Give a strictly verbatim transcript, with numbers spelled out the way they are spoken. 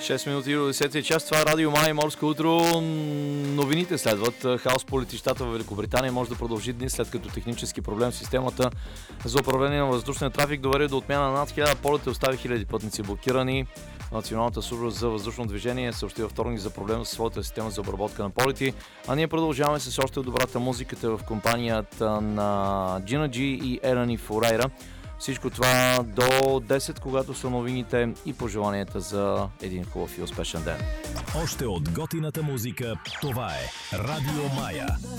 шест минути до десетия час. Това е Радио Май, Морско утро. Новините следват. Хаос по летищата в Великобритания може да продължи дни, след като технически проблем в системата за управление на въздушния трафик доведе до отмяна на над хиляда полета и остави хиляди пътници блокирани. Националната служба за въздушно движение съобщи във вторник за проблема с своята система за обработка на полети. А ние продължаваме с още от добрата музиката в компанията на Gina G и Елани Форейра. Всичко това до десет, когато са новините и пожеланията за един хубав и успешен ден. Още от готината музика, това е Радио Мая.